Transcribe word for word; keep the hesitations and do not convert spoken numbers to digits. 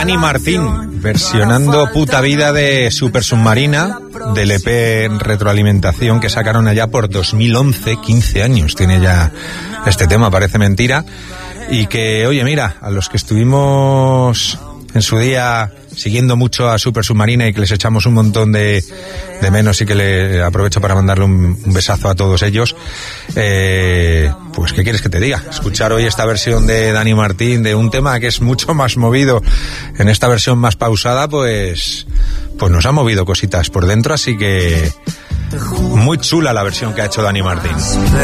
Dani Martín, versionando Puta Vida de Super Submarina, del E P Retroalimentación que sacaron allá por dos mil once, quince años tiene ya este tema, parece mentira. Y que, oye, mira, a los que estuvimos en su día siguiendo mucho a Super Submarina y que les echamos un montón de, de menos, y que le aprovecho para mandarle un, un besazo a todos ellos, eh, pues ¿qué quieres que te diga? Escuchar hoy esta versión de Dani Martín de un tema que es mucho más movido, en esta versión más pausada, pues pues nos ha movido cositas por dentro, así que muy chula la versión que ha hecho Dani Martín.